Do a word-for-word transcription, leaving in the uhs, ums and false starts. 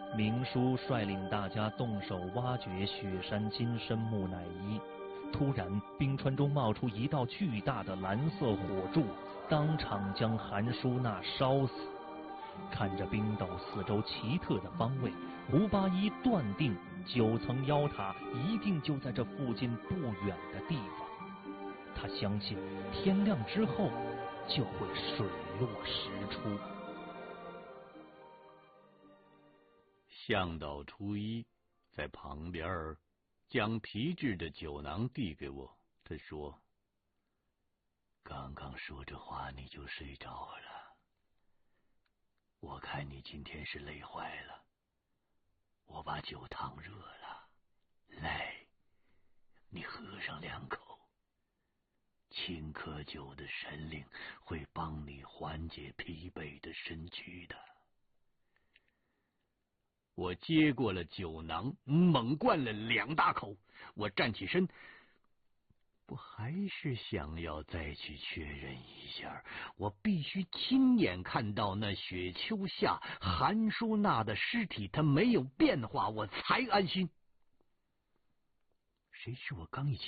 明叔率领大家动手挖掘雪山金身木乃伊，突然冰川中冒出一道巨大的蓝色火柱，当场将韩舒娜烧死。看着冰斗四周奇特的方位，胡八一断定九层妖塔一定就在这附近不远的地方。他相信天亮之后就会水落石出。 向导初一在旁边将皮质的酒囊递给我，他说：“刚刚说这话你就睡着了，我看你今天是累坏了，我把酒烫热了，来，你喝上两口，青稞酒的神灵会帮你缓解疲惫的身躯的。”我接过了酒囊，猛灌了两大口。我站起身，我还是想要再去确认一下，我必须亲眼看到那雪丘下韩舒娜的尸体，它没有变化，我才安心。谁知我刚一起